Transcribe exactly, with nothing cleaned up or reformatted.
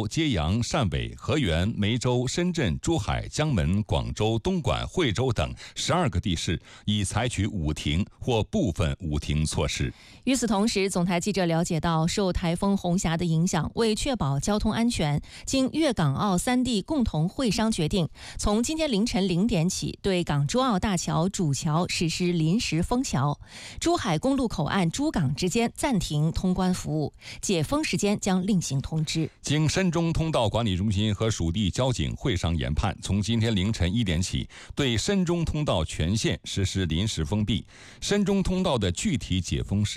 揭阳、汕尾、河源、梅州、深圳、珠海、江门、广州、东莞、惠州等十二个地市已采取五停或部分五停措施。 与此同时，总台记者了解到，受台风红霞的影响，为确保交通安全，经粤港澳三地共同会商决定，从今天凌晨零点起，对港珠澳大桥主桥实施临时封桥，珠海公路口岸珠港之间暂停通关服务，解封时间将另行通知。 经深中通道管理中心和属地交警会商研判，从今天凌晨一点起，对深中通道全线实施临时封闭。深中通道的具体解封时